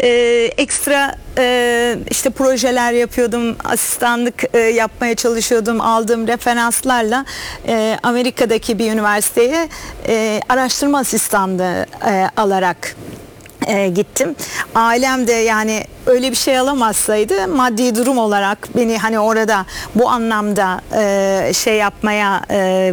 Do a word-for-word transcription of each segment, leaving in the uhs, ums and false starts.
e, ekstra e, işte projeler yapıyordum, asistanlık e, yapmaya çalışıyordum. Aldığım referanslarla e, Amerika'daki bir üniversiteye e, araştırma asistanlığı e, alarak E, gittim. Ailem de yani öyle bir şey alamazsaydı maddi durum olarak beni hani orada bu anlamda e, şey yapmaya e,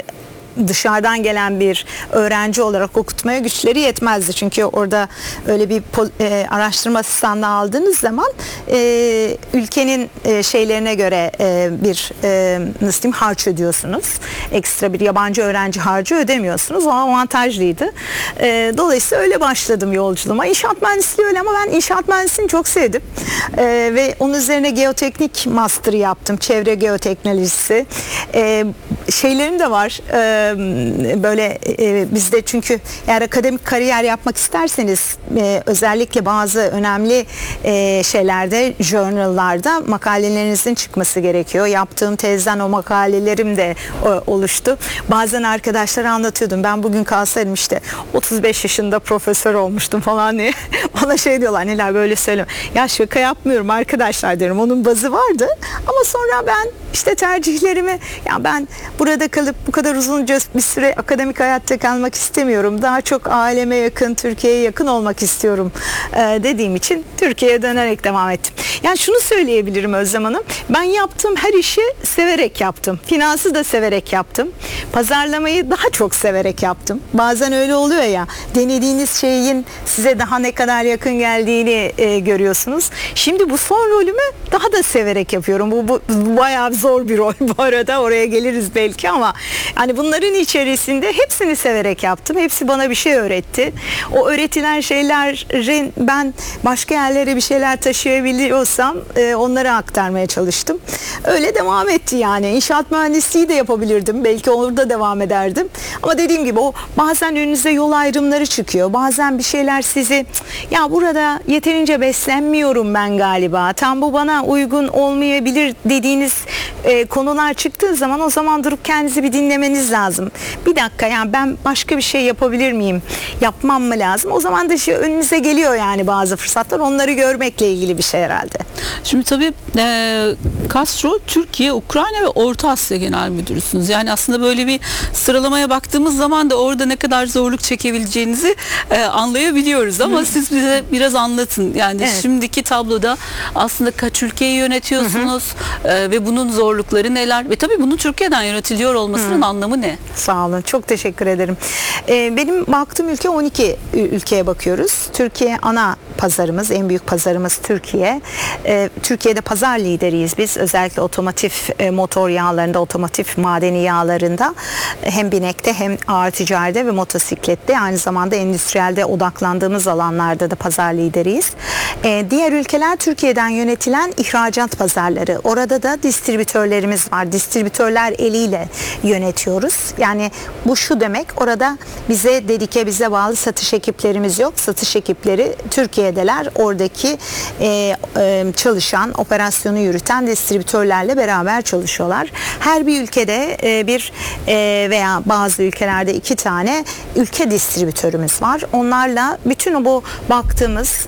dışarıdan gelen bir öğrenci olarak okutmaya güçleri yetmezdi. Çünkü orada öyle bir e, araştırma asistanlığı aldığınız zaman e, ülkenin e, şeylerine göre e, bir e, nasıl diyeyim harç ödüyorsunuz. Ekstra bir yabancı öğrenci harcı ödemiyorsunuz. O avantajlıydı. E, dolayısıyla öyle başladım yolculuğuma. İnşaat mühendisliği öyle ama ben inşaat mühendisliğini çok sevdim. E, ve onun üzerine geoteknik master yaptım. Çevre geoteknolojisi. E, şeylerim de var. E, böyle e, bizde çünkü eğer akademik kariyer yapmak isterseniz e, özellikle bazı önemli e, şeylerde, journal'larda makalelerinizin çıkması gerekiyor. Yaptığım tezden o makalelerim de o, oluştu. Bazen arkadaşlara anlatıyordum. Ben bugün kalsaydım işte otuz beş yaşında profesör olmuştum falan diye. Bana şey diyorlar, neler böyle söylüyorum. Ya şaka yapmıyorum arkadaşlar diyorum. Onun bazı vardı. Ama sonra ben işte tercihlerimi, ya ben burada kalıp bu kadar uzunca bir süre akademik hayatta kalmak istemiyorum. Daha çok aileme yakın, Türkiye'ye yakın olmak istiyorum e, dediğim için Türkiye'ye dönerek devam ettim. Yani şunu söyleyebilirim Özlem Hanım. Ben yaptığım her işi severek yaptım. Finansı da severek yaptım. Pazarlamayı daha çok severek yaptım. Bazen öyle oluyor ya. Denediğiniz şeyin size daha ne kadar yakın geldiğini e, görüyorsunuz. Şimdi bu son rolümü daha da severek yapıyorum. Bu, bu, bu bayağı zor bir rol bu arada. Oraya geliriz belki ama hani bunların içerisinde hepsini severek yaptım. Hepsi bana bir şey öğretti. O öğretilen şeylerin ben başka yerlere bir şeyler taşıyabiliyorsam e, onlara aktarmaya çalıştım. Öyle devam etti yani. İnşaat mühendisliği de yapabilirdim. Belki orada devam ederdim. Ama dediğim gibi o bazen önünüze yol ayrımları çıkıyor. Bazen bir şeyler sizi, ya burada yeterince beslenmiyorum ben galiba. Tam bu bana uygun olmayabilir dediğiniz e, konular çıktığı zaman o zaman durup kendinizi bir dinlemeniz lazım. Bir dakika, yani ben başka bir şey yapabilir miyim? Yapmam mı lazım? O zaman da şey önünüze geliyor yani bazı fırsatlar. Onları görmekle ilgili bir şey herhalde. Şimdi tabii e, Castro Türkiye, Ukrayna ve Orta Asya Genel Müdürüsünüz. Yani aslında böyle bir sıralamaya baktığımız zaman da orada ne kadar zorluk çekebileceğinizi e, anlayabiliyoruz. Ama siz bize biraz anlatın. Yani Evet. şimdiki tabloda aslında kaç ülkeyi yönetiyorsunuz e, ve bunun zorlukları neler? Ve tabii bunun Türkiye'den yönetiliyor olmasının Hı. anlamı ne? Sağ olun. Çok teşekkür ederim. Ee, benim baktığım ülke on iki ülkeye bakıyoruz. Türkiye ana pazarımız, en büyük pazarımız Türkiye. Ee, Türkiye'de pazar lideriyiz biz. Özellikle otomotiv e, motor yağlarında, otomotiv madeni yağlarında hem binekte hem ağır ticarette ve motosiklette, aynı zamanda endüstriyelde odaklandığımız alanlarda da pazar lideriyiz. Ee, diğer ülkeler Türkiye'den yönetilen ihracat pazarları. Orada da distribütörlerimiz var. Distribütörler eliyle yönetiyoruz. Yani bu şu demek, orada bize dedike, bize bağlı satış ekiplerimiz yok. Satış ekipleri Türkiye'deler. Oradaki e, e, çalışan, operasyonu yürüten distribütörlerle beraber çalışıyorlar. Her bir ülkede e, bir e, veya bazı ülkelerde iki tane ülke distribütörümüz var. Onlarla bütün bu baktığımız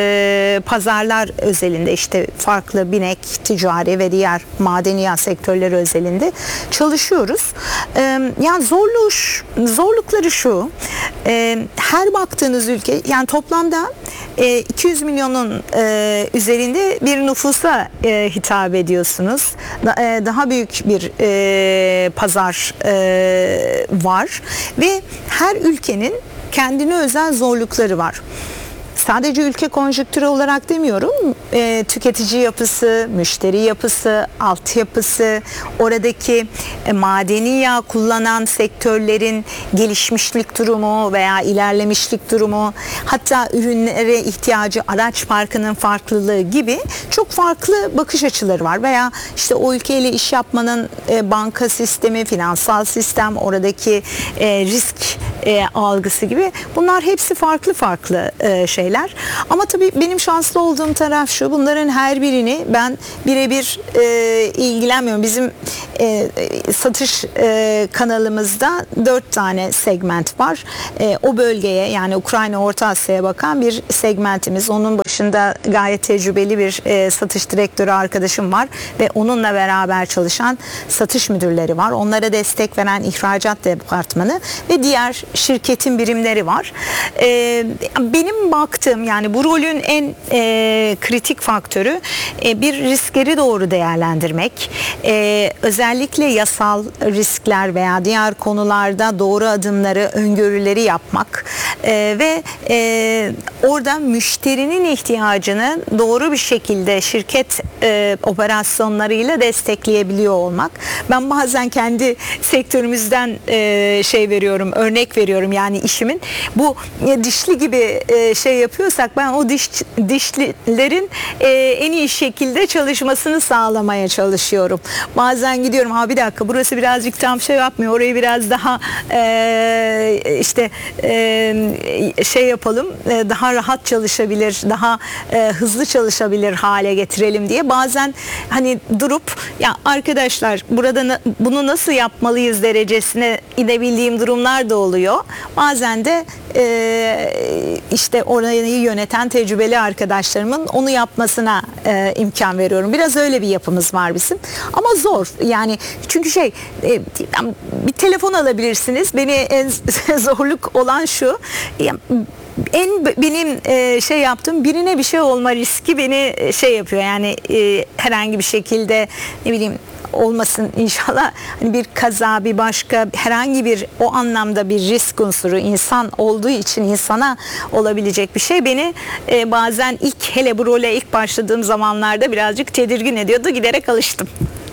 e, pazarlar özelinde, işte farklı binek, ticari ve diğer madeni yağ sektörleri özelinde çalışıyoruz. E, yani zorluğu, zorlukları şu, e, her baktığınız ülke, yani toplamda e, iki yüz milyonun e, üzerinde bir nüfusa e, hitap ediyorsunuz. Da, e, daha büyük bir e, pazar e, var ve her ülkenin kendine özel zorlukları var. Sadece ülke konjonktürü olarak demiyorum, e, tüketici yapısı, müşteri yapısı, altyapısı, oradaki e, madeni yağ kullanan sektörlerin gelişmişlik durumu veya ilerlemişlik durumu, hatta ürünlere ihtiyacı, araç parkının farklılığı gibi çok farklı bakış açıları var. Veya işte o ülkeyle iş yapmanın e, banka sistemi, finansal sistem, oradaki e, risk e, algısı gibi. Bunlar hepsi farklı farklı e, şeyler. Ama tabii benim şanslı olduğum taraf şu, bunların her birini ben birebir e, ilgilenmiyorum. Bizim e, satış e, kanalımızda dört tane segment var. E, o bölgeye, yani Ukrayna, Orta Asya'ya bakan bir segmentimiz. Onun başında gayet tecrübeli bir e, satış direktörü arkadaşım var ve onunla beraber çalışan satış müdürleri var. Onlara destek veren ihracat departmanı ve diğer şirketin birimleri var. E, benim baktığım, yani bu rolün en e, kritik faktörü e, bir riskleri doğru değerlendirmek. E, özellikle yasal riskler veya diğer konularda doğru adımları, öngörüleri yapmak e, ve e, orada müşterinin ihtiyacını doğru bir şekilde şirket e, operasyonlarıyla destekleyebiliyor olmak. Ben bazen kendi sektörümüzden e, şey veriyorum, örnek veriyorum, yani işimin bu e, dişli gibi e, şey yapıyorsak ben o diş dişlilerin e, en iyi şekilde çalışmasını sağlamaya çalışıyorum. Bazen gidiyorum, ha bir dakika burası birazcık tam şey yapmıyor, orayı biraz daha e, işte e, şey yapalım, e, daha rahat çalışabilir, daha e, hızlı çalışabilir hale getirelim diye bazen hani durup, ya arkadaşlar burada na, bunu nasıl yapmalıyız derecesine inebildiğim durumlar da oluyor. Bazen de e, işte orayı yöneten tecrübeli arkadaşlarımın onu yapmasına e, imkan veriyorum. Biraz öyle bir yapımız var bizim. Ama zor. Yani çünkü şey e, bir telefon alabilirsiniz. Beni en zorluk olan şu. Ya, en benim e, şey yaptığım, birine bir şey olma riski beni e, şey yapıyor. Yani e, herhangi bir şekilde, ne bileyim, olmasın inşallah, hani bir kaza, bir başka herhangi bir o anlamda bir risk unsuru, insan olduğu için insana olabilecek bir şey beni e, bazen ilk, hele bu role ilk başladığım zamanlarda birazcık tedirgin ediyordu. Giderek alıştım.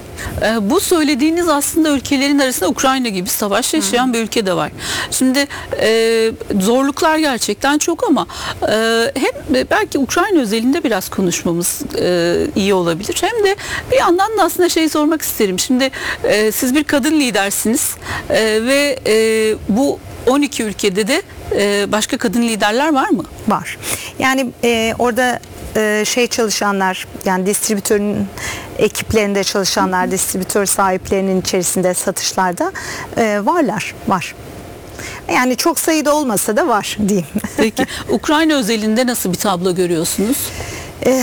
E, bu söylediğiniz aslında ülkelerin arasında Ukrayna gibi savaş yaşayan hmm. bir ülke de var. Şimdi e, zorluklar gerçekten çok ama e, hem belki Ukrayna özelinde biraz konuşmamız e, iyi olabilir. Hem de bir yandan da aslında şey sormak isterim. Şimdi e, siz bir kadın lidersiniz e, ve e, bu on iki ülkede de e, başka kadın liderler var mı? Var. Yani e, orada e, şey çalışanlar, yani distribütörün ekiplerinde çalışanlar, hı-hı, distribütör sahiplerinin içerisinde satışlarda e, varlar, var. Yani çok sayıda olmasa da var diyeyim. Peki Ukrayna özelinde nasıl bir tablo görüyorsunuz? E,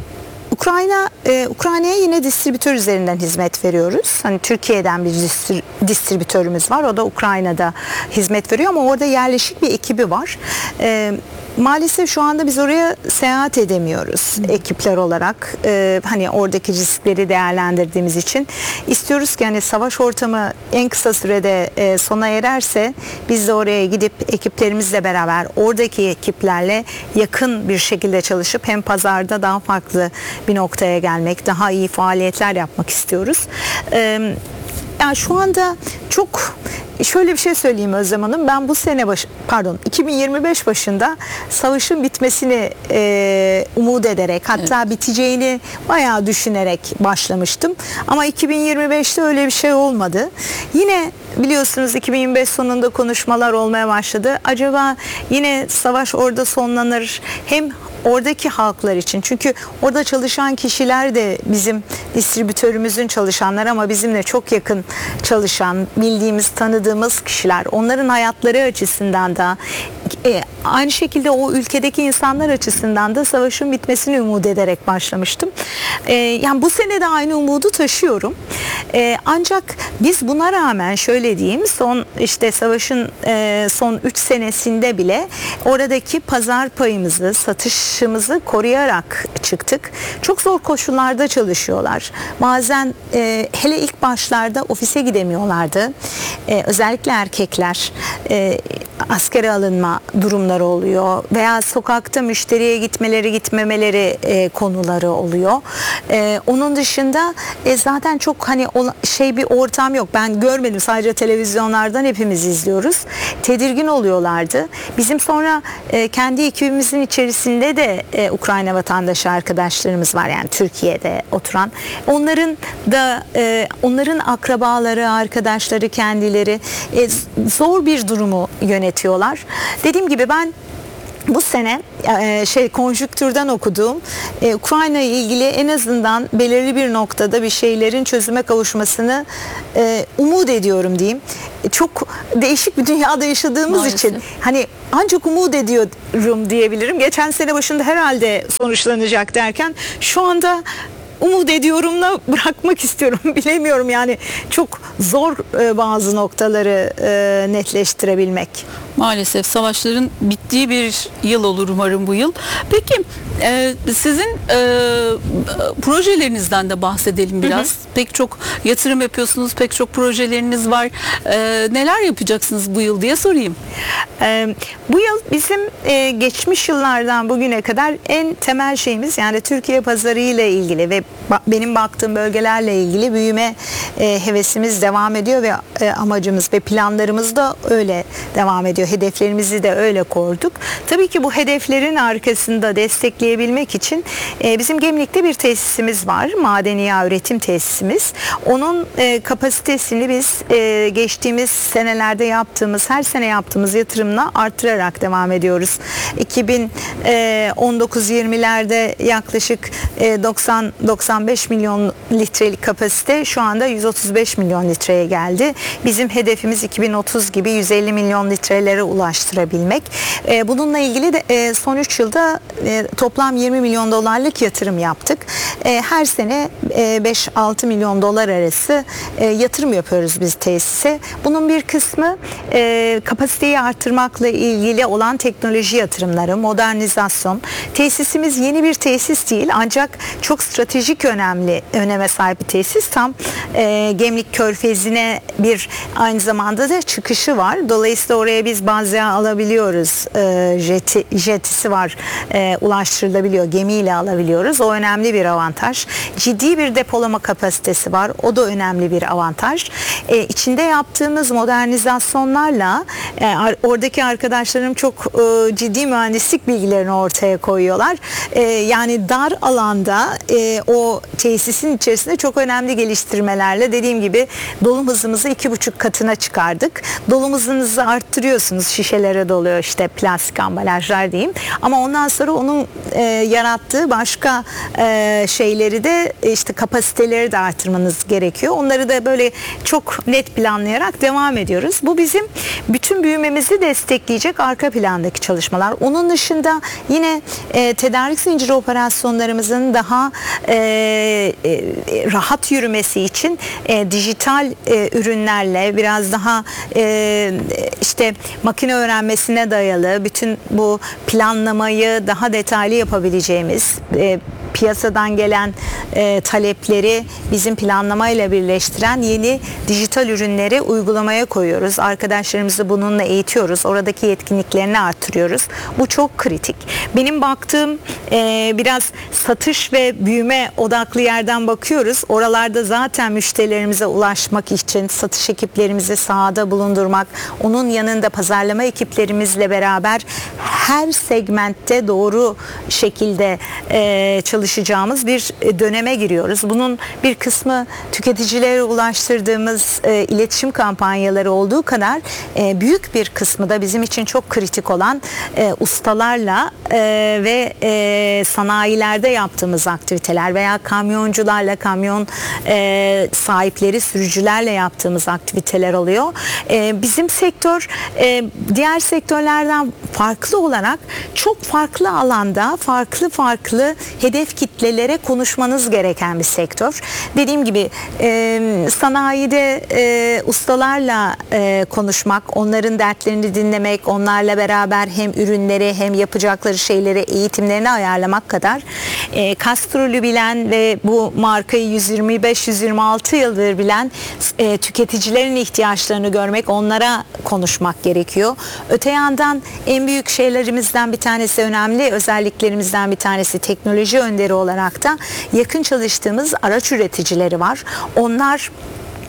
Ukrayna, e, Ukrayna'ya yine distribütör üzerinden hizmet veriyoruz. Hani Türkiye'den bir distri, distribütörümüz var. O da Ukrayna'da hizmet veriyor ama orada yerleşik bir ekibi var. E, Maalesef şu anda biz oraya seyahat edemiyoruz Hı. ekipler olarak. Ee, hani oradaki riskleri değerlendirdiğimiz için istiyoruz ki hani savaş ortamı en kısa sürede e, sona ererse biz de oraya gidip ekiplerimizle beraber oradaki ekiplerle yakın bir şekilde çalışıp hem pazarda daha farklı bir noktaya gelmek, daha iyi faaliyetler yapmak istiyoruz. Ee, yani şu anda çok şöyle bir şey söyleyeyim Özlem Hanım. Ben bu sene baş, pardon iki bin yirmi beş başında savaşın bitmesini e, umut ederek, hatta evet. biteceğini bayağı düşünerek başlamıştım. Ama iki bin yirmi beşte öyle bir şey olmadı. Yine biliyorsunuz iki bin yirmi beş sonunda konuşmalar olmaya başladı. Acaba yine savaş orada sonlanır, hem oradaki halklar için, çünkü orada çalışan kişiler de bizim distribütörümüzün çalışanları ama bizimle çok yakın çalışan, bildiğimiz, tanıdığımız kişiler. Onların hayatları açısından da e, aynı şekilde o ülkedeki insanlar açısından da savaşın bitmesini umut ederek başlamıştım. E, yani bu sene de aynı umudu taşıyorum. E, ancak biz buna rağmen şöyle diyeyim, son işte savaşın e, son üç senesinde bile oradaki pazar payımızı, satışımızı koruyarak çıktık. Çok zor koşullarda çalışıyorlar. Bazen e, hele ilk başlarda ofise gidemiyorlardı. E, özellikle erkekler e, askere alınma durumları oluyor veya sokakta müşteriye gitmeleri gitmemeleri e, konuları oluyor. E, onun dışında e, zaten çok hani o, şey bir ortam yok. Ben görmedim, sadece televizyonlardan hepimiz izliyoruz. Tedirgin oluyorlardı. Bizim sonra e, kendi ekibimizin içerisinde de e, Ukrayna vatandaşı arkadaşlarımız var, yani Türkiye'de oturan. Onların da e, onların akrabaları, arkadaşları kendileri e, zor bir durumu yönetiyorlar. yönetiyorlar. Dediğim gibi ben bu sene e, şey konjüktürden okuduğum e, Ukrayna ile ilgili en azından belirli bir noktada bir şeylerin çözüme kavuşmasını e, umut ediyorum diyeyim. E, çok değişik bir dünyada yaşadığımız Maalesef. için hani ancak umut ediyorum diyebilirim. Geçen sene başında herhalde sonuçlanacak derken şu anda umut ediyorumla bırakmak istiyorum. Bilemiyorum yani çok zor e, bazı noktaları e, netleştirebilmek. Maalesef savaşların bittiği bir yıl olur umarım bu yıl. Peki e, sizin e, projelerinizden de bahsedelim biraz. Hı hı. Pek çok yatırım yapıyorsunuz, pek çok projeleriniz var. E, neler yapacaksınız bu yıl diye sorayım. E, bu yıl bizim e, geçmiş yıllardan bugüne kadar en temel şeyimiz yani Türkiye pazarı ile ilgili ve ba- benim baktığım bölgelerle ilgili büyüme e, hevesimiz devam ediyor ve e, amacımız ve planlarımız da öyle devam ediyor. Hedeflerimizi de öyle koyduk. Tabii ki bu hedeflerin arkasında destekleyebilmek için e, bizim Gemlik'te bir tesisimiz var. Madeni yağ üretim tesisimiz. Onun e, kapasitesini biz e, geçtiğimiz senelerde yaptığımız, her sene yaptığımız yatırımla arttırarak devam ediyoruz. iki bin on dokuz yirmilerde yaklaşık e, doksan doksan beş milyon litrelik kapasite şu anda yüz otuz beş milyon litreye geldi. Bizim hedefimiz iki bin otuz gibi yüz elli milyon litrelere ulaştırabilmek. E, bununla ilgili de e, son üç yılda e, toplam yirmi milyon dolarlık yatırım yaptık. E, her sene e, beş altı milyon dolar arası e, yatırım yapıyoruz biz tesise. Bunun bir kısmı e, kapasiteyi artırmakla ilgili olan teknoloji yatırımları, modernizasyon. Tesisimiz yeni bir tesis değil ancak çok stratejik önemli öneme sahip bir tesis. Tam e, Gemlik Körfezi'ne bir aynı zamanda da çıkışı var. Dolayısıyla oraya biz bazı alabiliyoruz. E, jeti, jetisi var. E, ulaştırılabiliyor. Gemiyle alabiliyoruz. O önemli bir avantaj. Ciddi bir depolama kapasitesi var. O da önemli bir avantaj. E, içinde yaptığımız modernizasyonlarla e, ar- oradaki arkadaşlarım çok e, ciddi mühendislik bilgilerini ortaya koyuyorlar. E, yani dar alanda e, o tesisin içerisinde çok önemli geliştirmelerle dediğim gibi dolum hızımızı iki buçuk katına çıkardık. Dolum hızınızı arttırıyorsunuz. Şişelere doluyor işte plastik ambalajlar diyeyim. Ama ondan sonra onun e, yarattığı başka e, şeyleri de işte kapasiteleri de artırmanız gerekiyor. Onları da böyle çok net planlayarak devam ediyoruz. Bu bizim bütün büyümemizi destekleyecek arka plandaki çalışmalar. Onun dışında yine e, tedarik zinciri operasyonlarımızın daha e, e, rahat yürümesi için e, dijital e, ürünlerle biraz daha e, işte makine öğrenmesine dayalı bütün bu planlamayı daha detaylı yapabileceğimiz e, piyasadan gelen e, talepleri bizim planlamayla birleştiren yeni dijital ürünleri uygulamaya koyuyoruz. Arkadaşlarımızı bununla eğitiyoruz. Oradaki yetkinliklerini artırıyoruz. Bu çok kritik. Benim baktığım e, biraz satış ve büyüme odaklı yerden bakıyoruz. Oralarda zaten müşterilerimize ulaşmak için satış ekiplerimizi sahada bulundurmak, onun yanında pazarlama ekiplerimizle beraber her segmentte doğru şekilde e, çalışacağımız bir döneme giriyoruz. Bunun bir kısmı tüketicilere ulaştırdığımız e, iletişim kampanyaları olduğu kadar e, büyük bir kısmı da bizim için çok kritik olan e, ustalarla e, ve e, sanayilerde yaptığımız aktiviteler veya kamyoncularla, kamyon e, sahipleri, sürücülerle yaptığımız aktiviteler oluyor. E, bizim sektör e, diğer sektörlerden farklı olarak çok farklı alanda farklı farklı hedef kitlelere konuşmanız gereken bir sektör. Dediğim gibi e, sanayide e, ustalarla e, konuşmak, onların dertlerini dinlemek, onlarla beraber hem ürünleri hem yapacakları şeyleri, eğitimlerini ayarlamak kadar e, Castrol'ü bilen ve bu markayı yüz yirmi beş yüz yirmi altı yıldır bilen e, tüketicilerin ihtiyaçlarını görmek, onlara konuşmak gerekiyor. Öte yandan en büyük şeylerimizden bir tanesi, önemli özelliklerimizden bir tanesi teknoloji önderi olarak da yakın çalıştığımız araç üreticileri var. Onlar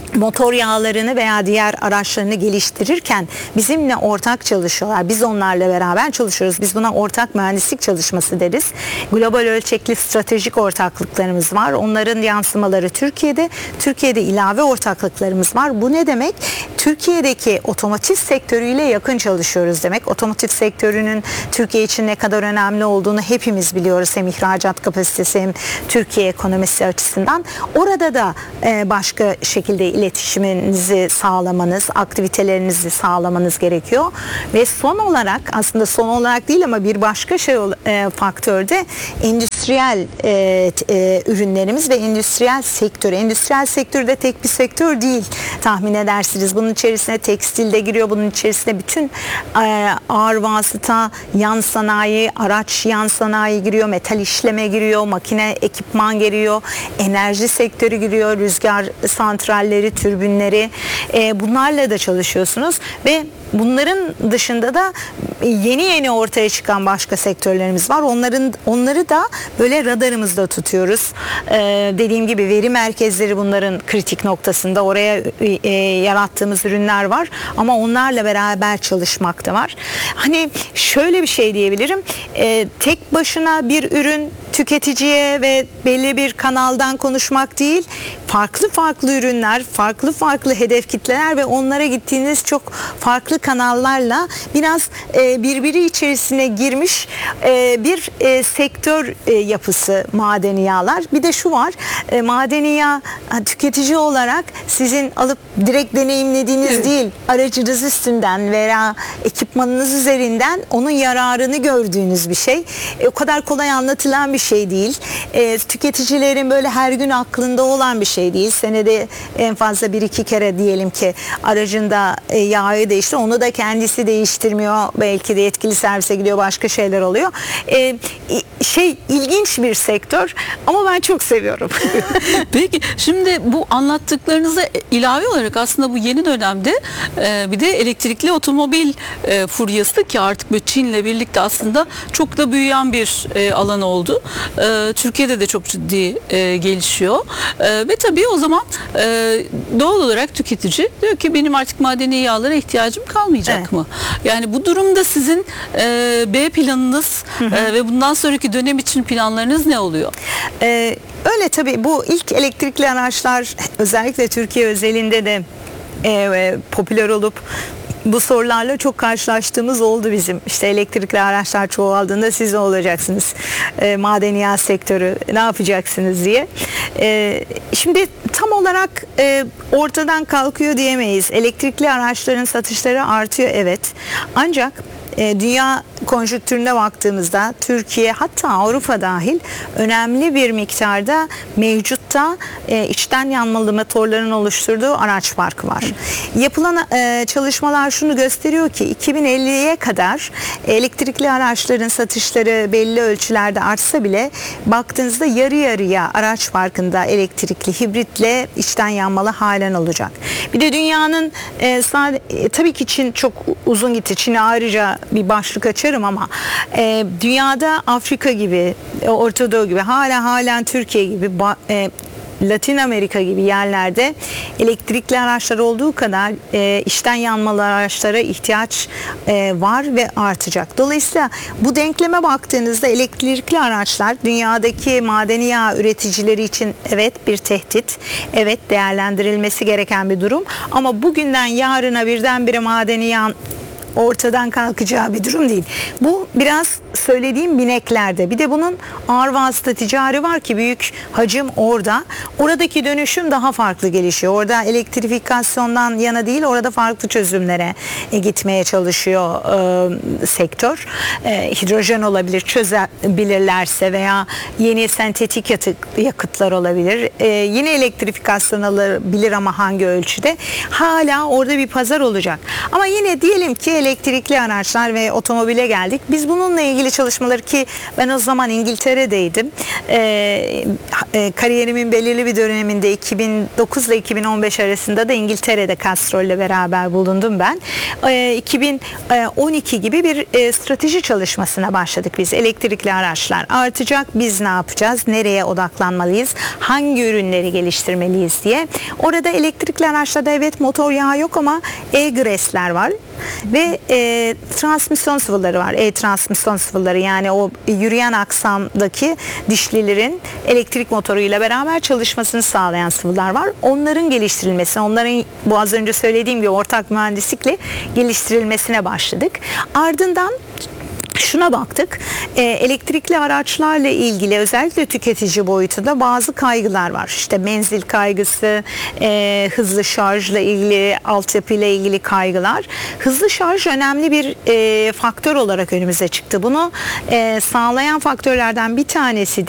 motor yağlarını veya diğer araçlarını geliştirirken bizimle ortak çalışıyorlar. Biz onlarla beraber çalışıyoruz. Biz buna ortak mühendislik çalışması deriz. Global ölçekli stratejik ortaklıklarımız var. Onların yansımaları Türkiye'de. Türkiye'de ilave ortaklıklarımız var. Bu ne demek? Türkiye'deki otomotiv sektörüyle yakın çalışıyoruz demek. Otomotiv sektörünün Türkiye için ne kadar önemli olduğunu hepimiz biliyoruz. Hem ihracat kapasitesi hem Türkiye ekonomisi açısından. Orada da e, başka şekilde iletişiminizi sağlamanız, aktivitelerinizi sağlamanız gerekiyor. Ve son olarak, aslında son olarak değil ama bir başka şey e, faktör de endüstriyel e, e, ürünlerimiz ve endüstriyel sektör. Endüstriyel sektör de tek bir sektör değil, tahmin edersiniz. Bunun içerisine tekstil de giriyor, bunun içerisine bütün e, ağır vasıta, yan sanayi, araç yan sanayi giriyor, metal işleme giriyor, makine ekipman giriyor, enerji sektörü giriyor, rüzgar santralleri, türbinleri, e, bunlarla da çalışıyorsunuz ve bunların dışında da yeni yeni ortaya çıkan başka sektörlerimiz var. Onların onları da böyle radarımızda tutuyoruz. Ee, dediğim gibi veri merkezleri bunların kritik noktasında. Oraya e, yarattığımız ürünler var ama onlarla beraber çalışmak da var. Hani şöyle bir şey diyebilirim. Ee, tek başına bir ürün tüketiciye ve belli bir kanaldan konuşmak değil, farklı farklı ürünler, farklı farklı hedef kitleler ve onlara gittiğiniz çok farklı kanallarla biraz e, birbiri içerisine girmiş e, bir e, sektör e, yapısı madeni yağlar. Bir de şu var, e, madeni yağ tüketici olarak sizin alıp direkt deneyimlediğiniz evet. değil, aracınız üstünden veya ekipmanınız üzerinden onun yararını gördüğünüz bir şey. E, o kadar kolay anlatılan bir şey değil. E, tüketicilerin böyle her gün aklında olan bir şey değil. Senede en fazla bir iki kere diyelim ki aracında e, yağı değiştir. Onu da kendisi değiştirmiyor. Belki de yetkili servise gidiyor, başka şeyler oluyor. E, şey ilginç bir sektör ama ben çok seviyorum. Peki şimdi bu anlattıklarınıza ilave olarak aslında bu yeni dönemde e, bir de elektrikli otomobil e, furyası ki artık böyle Çin'le birlikte aslında çok da büyüyen bir e, alan oldu. E, Türkiye'de de çok ciddi e, gelişiyor. E, ve tabii o zaman e, doğal olarak tüketici diyor ki benim artık madeni yağlara ihtiyacım kalmayacak evet. mı? Yani bu durumda sizin e, B planınız hı hı. E, ve bundan sonraki dönem için planlarınız ne oluyor? Ee, öyle tabii bu ilk elektrikli araçlar özellikle Türkiye özelinde de e, popüler olup bu sorularla çok karşılaştığımız oldu bizim. İşte elektrikli araçlar çoğaldığında siz ne olacaksınız? E, madeni yağ sektörü ne yapacaksınız diye. E, şimdi tam olarak e, ortadan kalkıyor diyemeyiz. Elektrikli araçların satışları artıyor evet. Ancak e, dünya konjonktürüne baktığımızda Türkiye hatta Avrupa dahil önemli bir miktarda mevcutta e, içten yanmalı motorların oluşturduğu araç parkı var. Yapılan e, çalışmalar şunu gösteriyor ki iki bin elliye kadar elektrikli araçların satışları belli ölçülerde artsa bile baktığınızda yarı yarıya araç parkında elektrikli, hibritle içten yanmalı halen olacak. Bir de dünyanın e, sadece, e, tabii ki Çin çok uzun gitti. Çin'e ayrıca bir başlık açarım ama e, dünyada Afrika gibi, e, Orta Doğu gibi, hala halen Türkiye gibi, e, Latin Amerika gibi yerlerde elektrikli araçlar olduğu kadar e, içten yanmalı araçlara ihtiyaç e, var ve artacak. Dolayısıyla bu denkleme baktığınızda elektrikli araçlar dünyadaki madeni yağ üreticileri için evet bir tehdit, evet değerlendirilmesi gereken bir durum ama bugünden yarına birdenbire madeni yağ ortadan kalkacağı bir durum değil. Bu biraz söylediğim bineklerde. Bir de bunun ağır vasıta ticari var ki büyük hacim orada. Oradaki dönüşüm daha farklı gelişiyor. Orada elektrifikasyondan yana değil, orada farklı çözümlere e, gitmeye çalışıyor e, sektör. E, hidrojen olabilir, çözebilirlerse veya yeni sentetik yatık, yakıtlar olabilir. E, yine elektrifikasyon alabilir ama hangi ölçüde? Hala orada bir pazar olacak. Ama yine diyelim ki elektrikli araçlar ve otomobile geldik. Biz bununla ilgili çalışmaları, ki ben o zaman İngiltere'deydim. E, e, kariyerimin belirli bir döneminde iki bin dokuz ile iki bin on beş arasında da İngiltere'de Castrol ile beraber bulundum ben. E, iki bin on iki gibi bir e, strateji çalışmasına başladık biz. Elektrikli araçlar artacak. Biz ne yapacağız? Nereye odaklanmalıyız? Hangi ürünleri geliştirmeliyiz diye. Orada elektrikli araçlarda evet motor yağı yok ama e-gresler var ve e, transmisyon sıvıları var. E-transmisyon sıvıları, yani o yürüyen aksamdaki dişlilerin elektrik motoruyla beraber çalışmasını sağlayan sıvılar var. Onların geliştirilmesi, onların bu az önce söylediğim gibi ortak mühendislikle geliştirilmesine başladık. Ardından şuna baktık, e, elektrikli araçlarla ilgili özellikle tüketici boyutunda bazı kaygılar var. İşte menzil kaygısı, e, hızlı şarjla ilgili, altyapıyla ilgili kaygılar. Hızlı şarj önemli bir e, faktör olarak önümüze çıktı. Bunu e, sağlayan faktörlerden bir tanesi